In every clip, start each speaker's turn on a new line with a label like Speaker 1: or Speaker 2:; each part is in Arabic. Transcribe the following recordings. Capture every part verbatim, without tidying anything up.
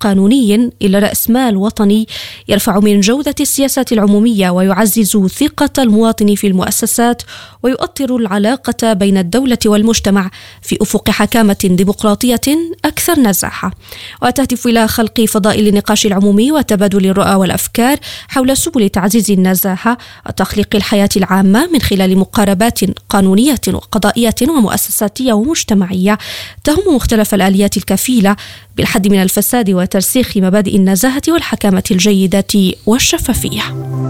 Speaker 1: قانوني إلى رأس مال وطني يرفع من جودة السياسات العمومية ويعزز ثقة المواطن في المؤسسات ويؤطر العلاقة بين الدولة والمجتمع في أفق حكامة ديمقراطية أكثر نزاهة، وتهدف إلى خلق فضاء للنقاش العمومي وتبادل الرؤى والأفكار حول سبل تعزيز النزاهة وتخليق الحياة العامة من خلال مقاربات قانونية وقضائية ومؤسساتية ومجتمعية تهم مختلف الآليات الكفيلة بالحد من الفساد وترسيخ مبادئ النزاهة والحكامة الجيدة والشفافية.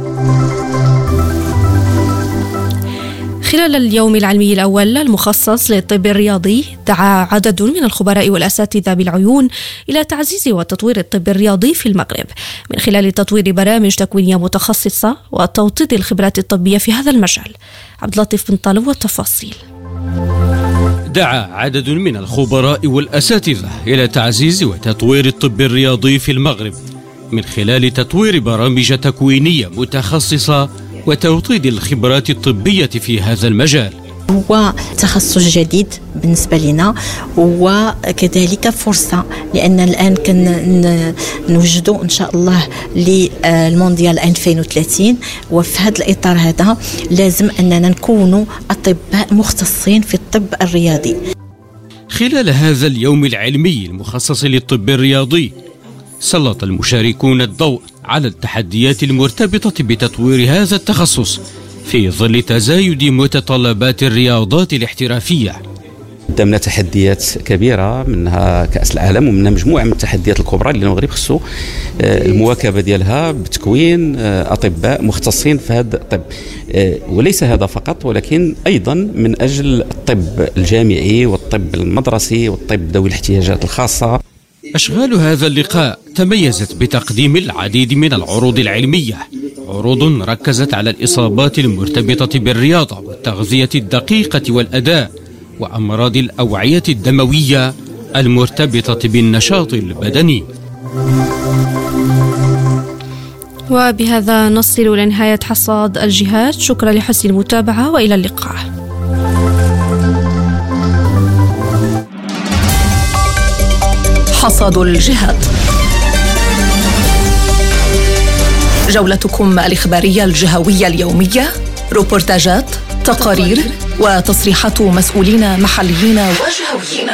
Speaker 1: خلال اليوم العلمي الأول المخصص للطب الرياضي، دعا عدد من الخبراء والأساتذة بالعيون إلى تعزيز وتطوير الطب الرياضي في المغرب من خلال تطوير برامج تكوينية متخصصة وتوطيد الخبرات الطبية في هذا المجال. عبد اللطيف بن طالب والتفاصيل.
Speaker 2: دعا عدد من الخبراء والأساتذة إلى تعزيز وتطوير الطب الرياضي في المغرب من خلال تطوير برامج تكوينية متخصصة وتوطيد الخبرات الطبية في هذا المجال.
Speaker 3: هو تخصص جديد بالنسبة لنا وكذلك فرصة، لأن الآن كان نوجدوا إن شاء الله للمونديال ألفين وثلاثين، وفي هذا الإطار هذا لازم أننا نكونوا أطباء مختصين في الطب الرياضي.
Speaker 2: خلال هذا اليوم العلمي المخصص للطب الرياضي، سلط المشاركون الضوء على التحديات المرتبطة بتطوير هذا التخصص في ظل تزايد متطلبات الرياضات الاحترافية.
Speaker 4: قدامنا تحديات كبيرة، منها كأس العالم ومنها مجموعة من التحديات الكبرى اللي المغرب خصو المواكبة ديالها بتكوين أطباء مختصين في هذا الطب، وليس هذا فقط ولكن أيضا من أجل الطب الجامعي والطب المدرسي والطب ذوي الاحتياجات الخاصة.
Speaker 2: أشغال هذا اللقاء تميزت بتقديم العديد من العروض العلمية، عروض ركزت على الإصابات المرتبطة بالرياضة والتغذية الدقيقة والأداء وأمراض الأوعية الدموية المرتبطة بالنشاط البدني.
Speaker 1: وبهذا نصل لنهاية حصاد الجهات. شكرا لحسن المتابعة وإلى اللقاء.
Speaker 5: حصاد الجهات، جولتكم الإخبارية الجهوية اليومية، روبورتاجات، تقارير وتصريحات مسؤولين محليين وجهويين.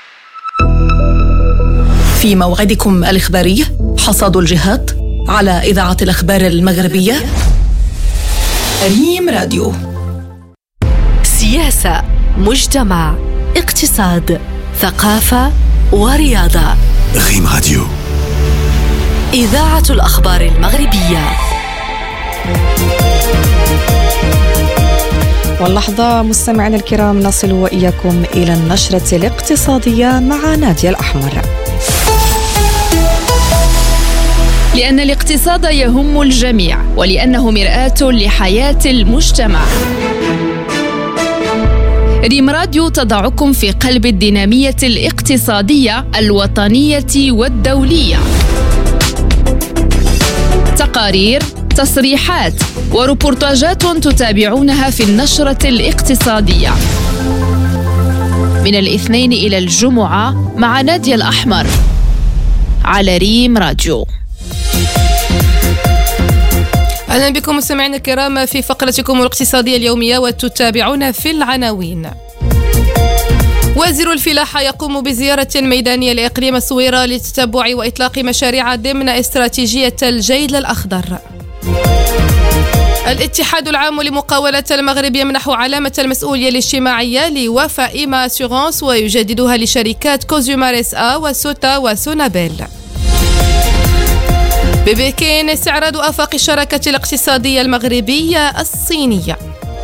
Speaker 5: في موعدكم الإخباري حصاد الجهات على إذاعة الأخبار المغربية ريم راديو.
Speaker 6: سياسة، مجتمع، اقتصاد، ثقافة ورياضة.
Speaker 7: ريم راديو،
Speaker 6: إذاعة الأخبار المغربية.
Speaker 8: واللحظة مستمعينا الكرام نصل وإياكم إلى النشرة الاقتصادية مع نادية الأحمر.
Speaker 9: لأن الاقتصاد يهم الجميع ولأنه مرآة لحياة المجتمع. ريم راديو تضعكم في قلب الدينامية الاقتصادية الوطنية والدولية. تقارير، تصريحات وروبورتاجات تتابعونها في النشرة الاقتصادية من الاثنين إلى الجمعة مع نادية الأحمر على ريم راديو.
Speaker 10: أهلا بكم مستمعينا الكرام في فقرتكم الاقتصادية اليومية، وتتابعون في العناوين. وزير الفلاحة يقوم بزيارة ميدانية لإقليم الصويرة لتتبع وإطلاق مشاريع ضمن استراتيجية الجيل الأخضر. الاتحاد العام لمقاولة المغرب يمنح علامة المسؤولية الاجتماعية لوفاء إيما أسيغونس ويجددها لشركات كوزيومار اس آ وسوتا وسونابيل. ببكين استعراض آفاق الشراكة الاقتصادية المغربية الصينية.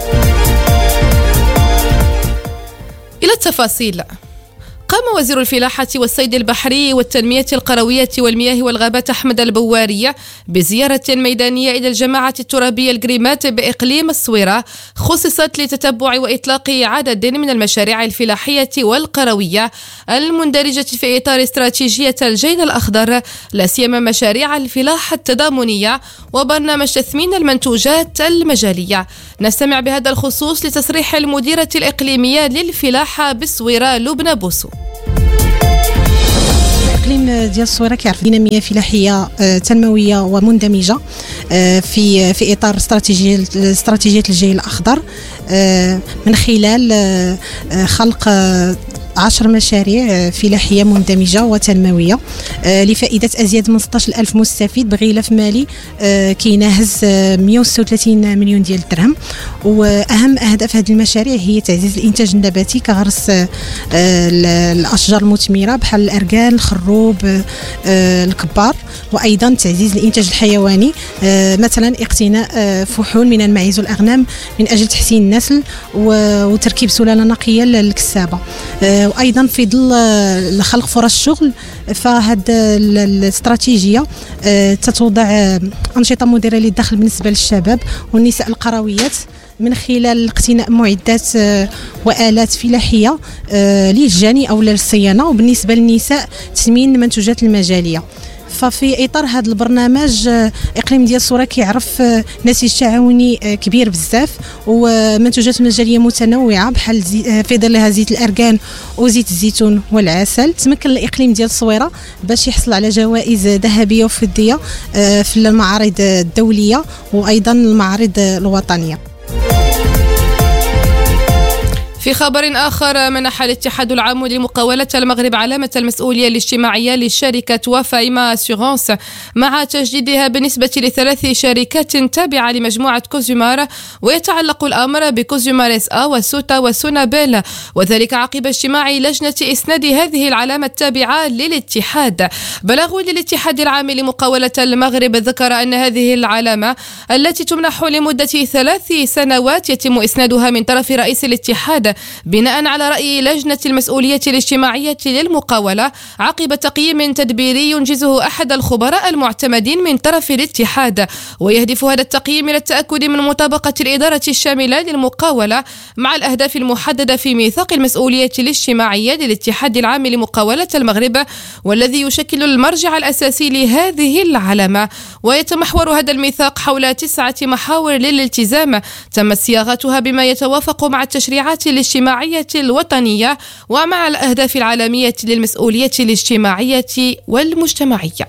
Speaker 10: إلى التفاصيل. قام وزير الفلاحة والصيد البحري والتنمية القروية والمياه والغابات أحمد البواري بزيارة ميدانية إلى الجماعة الترابية الجريمات بإقليم الصويرة، خصصت لتتبع وإطلاق عدد من المشاريع الفلاحية والقروية المندرجة في إطار استراتيجية الجيل الأخضر، لا سيما مشاريع الفلاحة التضامنية وبرنامج تثمين المنتوجات المجالية. نستمع بهذا الخصوص لتصريح المديرة الإقليمية للفلاحة بالصويرة لبنى بوسو.
Speaker 7: الإقليم ديال الصويرة كيعرف دينامية فلاحية تنموية ومندمجة في في إطار استراتيجية استراتيجية الجيل الأخضر من خلال خلق عشر مشاريع فلاحية مندمجة وتنموية لفائدة أزيد من ستة عشر ألف مستفيد بغلاف مالي كيناهز مئة وستة وثلاثين مليون ديال الدرهم. وأهم أهداف هذه المشاريع هي تعزيز الإنتاج النباتي كغرس الأشجار المثمرة بحال الأركان، الخروب، الكبار، وأيضا تعزيز الإنتاج الحيواني مثلا اقتناء فحول من الماعز والأغنام من أجل تحسين النسل وتركيب سلالة نقية للكسابة. وأيضا في ظل خلق فرص شغل فهاد الاستراتيجية تتوضع أنشطة مديرة للدخل بالنسبة للشباب والنساء القرويات من خلال اقتناء معدات وآلات فلاحية للجني أو للصيانة، وبالنسبة للنساء تثمين منتوجات المجالية. ففي اطار هذا البرنامج اقليم ديال الصويرة كيعرف نسيج تعاوني كبير بزاف ومنتوجات مجاليه متنوعه بحال في ظلها زيت الاركان وزيت الزيتون والعسل. تمكن الاقليم ديال الصويرة باش يحصل على جوائز ذهبيه وفضيه في المعارض الدوليه وايضا المعارض الوطنيه.
Speaker 10: في خبر آخر، منح الاتحاد العام لمقاولة المغرب علامة المسؤولية الاجتماعية لشركة وفايما أسيغونس مع تجديدها بالنسبة لثلاث شركات تابعة لمجموعة كوزيمار، ويتعلق الأمر بكوزيمار اس آ وسوتا وسونابيل، وذلك عقب اجتماع لجنة إسناد هذه العلامة التابعة للاتحاد. بلاغ للاتحاد العام لمقاولة المغرب ذكر أن هذه العلامة التي تمنح لمدة ثلاث سنوات يتم إسنادها من طرف رئيس الاتحاد بناء على رأي لجنة المسؤولية الاجتماعية للمقاولة عقب تقييم تدبيري ينجزه أحد الخبراء المعتمدين من طرف الاتحاد. ويهدف هذا التقييم إلى التأكد من مطابقة الإدارة الشاملة للمقاولة مع الأهداف المحددة في ميثاق المسؤولية الاجتماعية للاتحاد العام لمقاولة المغرب، والذي يشكل المرجع الأساسي لهذه العلامة. ويتمحور هذا الميثاق حول تسعة محاور للالتزام تم صياغتها بما يتوافق مع التشريعات الاجتماعية الوطنية ومع الأهداف العالمية للمسؤولية الاجتماعية والمجتمعية.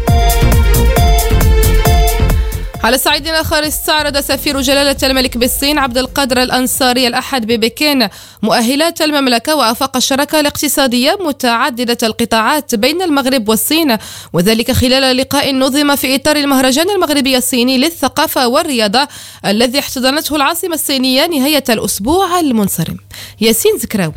Speaker 10: على صعيد آخر، استعرض سفير جلالة الملك بالصين عبد القادر الأنصاري الأحد ببكين مؤهلات المملكة وآفاق الشراكة الاقتصادية متعددة القطاعات بين المغرب والصين، وذلك خلال لقاء نظم في إطار المهرجان المغربي الصيني للثقافة والرياضة الذي احتضنته العاصمة الصينية نهاية الأسبوع المنصرم. ياسين زكراوي.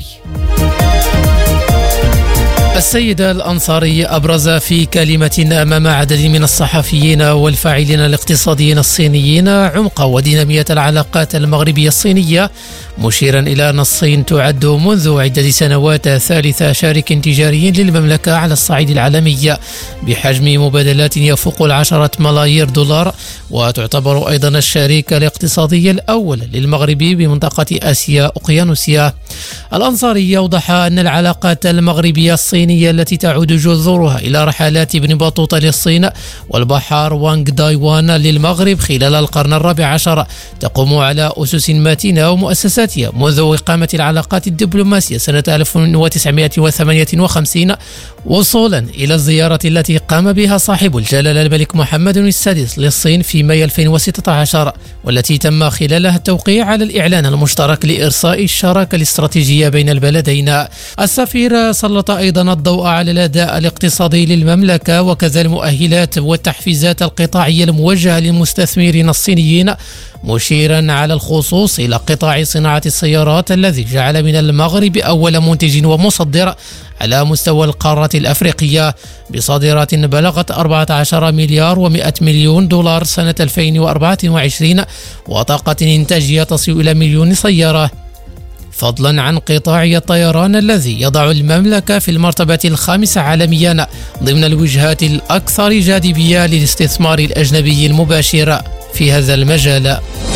Speaker 11: السيد الأنصاري أبرز في كلمة أمام عدد من الصحفيين والفاعلين الاقتصاديين الصينيين عمق ودينامية العلاقات المغربية الصينية، مشيرا إلى أن الصين تعد منذ عدة سنوات ثالث شارك تجاري للمملكة على الصعيد العالمي بحجم مبادلات يفوق العشرة ملايير دولار، وتعتبر أيضا الشريك الاقتصادي الأول للمغرب بمنطقة آسيا أوقيانوسيا. الأنصاري أوضح أن العلاقات المغربية الصينية التي تعود جذورها إلى رحلات ابن بطوطة للصين والبحار وانغ دايوان للمغرب خلال القرن الرابع عشر تقوم على أسس متينة ومؤسساتها منذ إقامة العلاقات الدبلوماسية سنة ألف وتسعمائة وثمانية وخمسين، وصولا إلى الزيارة التي قام بها صاحب الجلالة الملك محمد السادس للصين في مايو ألفين وستة عشر، والتي تم خلالها التوقيع على الإعلان المشترك لإرساء الشراكة الاستراتيجية بين البلدين. السفير سلط أيضا الضوء على الأداء الاقتصادي للمملكة وكذا المؤهلات والتحفيزات القطاعية الموجهة للمستثمرين الصينيين، مشيرا على الخصوص إلى قطاع صناعة السيارات الذي جعل من المغرب أول منتج ومصدر على مستوى القارة الأفريقية بصادرات بلغت أربعة عشر مليار ومئة مليون دولار سنة ألفين وأربعة وعشرين وطاقة إنتاجية تصل إلى مليون سيارة، فضلا عن قطاع الطيران الذي يضع المملكة في المرتبة الخامسة عالميا ضمن الوجهات الأكثر جاذبية للاستثمار الأجنبي المباشر في هذا المجال.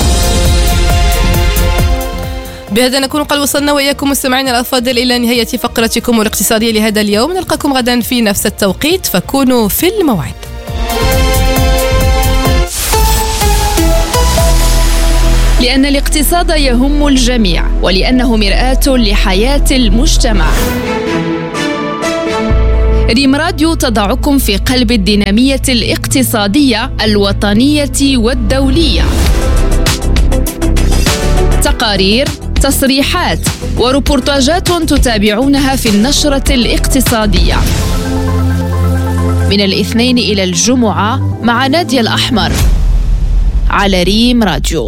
Speaker 10: بهذا نكون قد وصلنا وإياكم مستمعين الأفاضل إلى نهاية فقرتكم الاقتصادية لهذا اليوم. نلقاكم غدا في نفس التوقيت، فكونوا في الموعد.
Speaker 9: لأن الاقتصاد يهم الجميع ولأنه مرآة لحياة المجتمع. ريم راديو تضعكم في قلب الدينامية الاقتصادية الوطنية والدولية. تقارير، تصريحات وريبورتاجات تتابعونها في النشرة الاقتصادية من الاثنين إلى الجمعة مع نادية الأحمر على ريم راديو.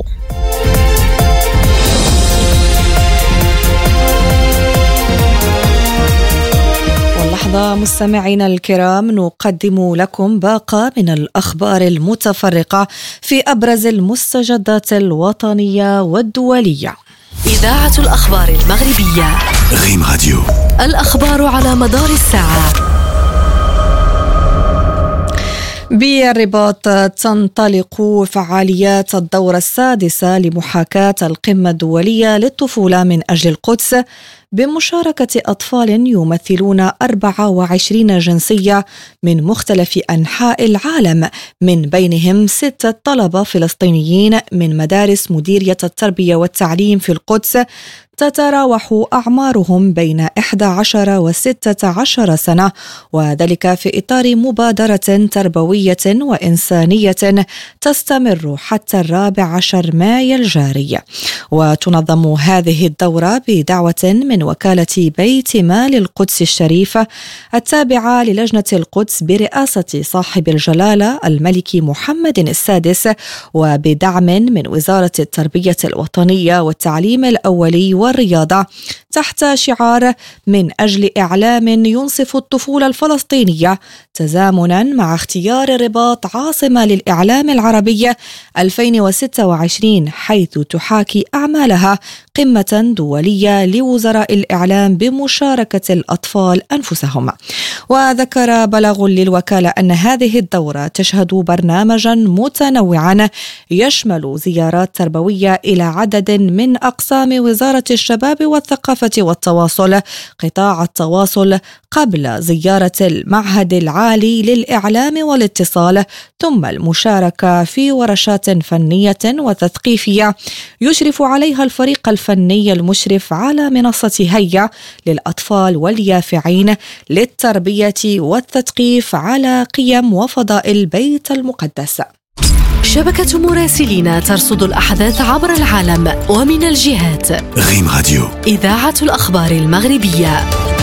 Speaker 8: واللحظة مستمعينا الكرام نقدم لكم باقة من الأخبار المتفرقة في أبرز المستجدات الوطنية والدولية.
Speaker 6: إذاعة الأخبار المغربية
Speaker 12: ريم راديو،
Speaker 6: الأخبار على مدار الساعة.
Speaker 8: بالرباط تنطلق فعاليات الدورة السادسة لمحاكاة القمة الدولية للطفولة من أجل القدس بمشاركة أطفال يمثلون أربعة وعشرين جنسية من مختلف أنحاء العالم، من بينهم ستة طلبة فلسطينيين من مدارس مديرية التربية والتعليم في القدس تتراوح أعمارهم بين إحدى عشر وستة عشر سنة، وذلك في إطار مبادرة تربوية وإنسانية تستمر حتى الرابع عشر مايو الجاري. وتنظم هذه الدورة بدعوة من وكالة بيت مال القدس الشريفة التابعة للجنة القدس برئاسة صاحب الجلالة الملك محمد السادس، وبدعم من وزارة التربية الوطنية والتعليم الأولي والرياضة، تحت شعار من أجل إعلام ينصف الطفولة الفلسطينية تزامنا مع اختيار الرباط عاصمة للإعلام العربي ألفين وستة وعشرين، حيث تحاكي أعمالها قمة دولية لوزراء الإعلام بمشاركة الأطفال أنفسهم. وذكر بلاغ للوكالة أن هذه الدورة تشهد برنامجا متنوعا يشمل زيارات تربوية إلى عدد من أقسام وزارة الشباب والثقافة والتواصل، قطاع التواصل، قبل زيارة المعهد العالي للإعلام والاتصال، ثم المشاركة في ورشات فنية وتثقيفية يشرف عليها الفريق الفني المشرف على منصة هيا للأطفال واليافعين للتربية والتثقيف على قيم وفضائل البيت المقدس.
Speaker 6: شبكة مراسلين ترصد الأحداث عبر العالم ومن الجهات.
Speaker 12: ريم راديو،
Speaker 6: إذاعة الأخبار المغربية.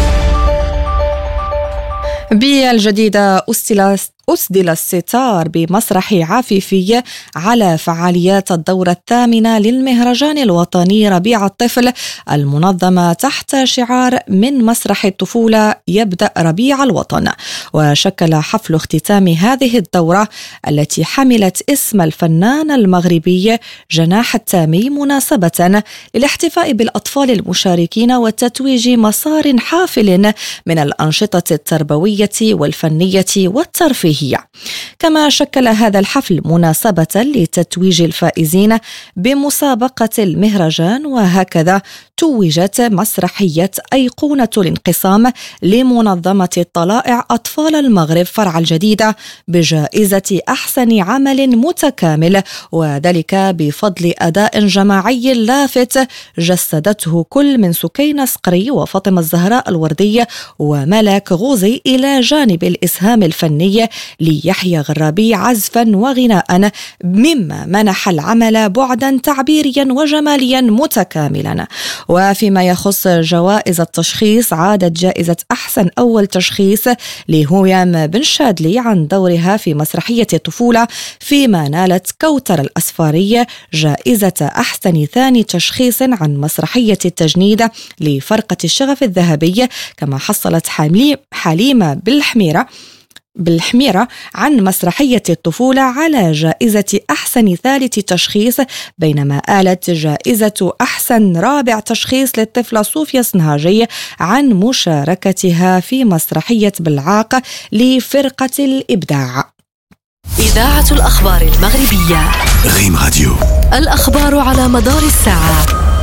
Speaker 8: بالجديدة أسدل أسدل الستار بمسرح عفيفي على فعاليات الدورة الثامنة للمهرجان الوطني ربيع الطفل المنظمة تحت شعار من مسرح الطفولة يبدأ ربيع الوطن. وشكل حفل اختتام هذه الدورة التي حملت اسم الفنان المغربي جناح التامي مناسبة للاحتفاء بالأطفال المشاركين وتتويج مسار حافل من الأنشطة التربوية والفنية والترفيهية. كما شكل هذا الحفل مناسبة لتتويج الفائزين بمسابقة المهرجان، وهكذا توجت مسرحية أيقونة الانقسام لمنظمة طلائع أطفال المغرب فرع الجديدة بجائزة أحسن عمل متكامل، وذلك بفضل أداء جماعي لافت جسدته كل من سكينة صقري وفاطمة الزهراء الوردي وملاك غوزي، إلى جانب الإسهام الفني ليحيى غرابي عزفا وغناء، مما منح العمل بعدا تعبيريا وجماليا متكاملا. وفيما يخص جوائز التشخيص، عادت جائزة أحسن أول تشخيص لهويام بن شادلي عن دورها في مسرحية الطفولة، فيما نالت كوثر الأسفاري جائزة أحسن ثاني تشخيص عن مسرحية التجنيد لفرقة الشغف الذهبي. كما حصلت حليمة بالحميرة بالحميرة عن مسرحية الطفولة على جائزة أحسن ثالث تشخيص، بينما آلت جائزة أحسن رابع تشخيص للطفلة صوفيا سنهاجي عن مشاركتها في مسرحية بالعاق لفرقة الإبداع.
Speaker 6: إذاعة الأخبار المغربية.
Speaker 12: ريم راديو،
Speaker 6: الأخبار على مدار الساعة.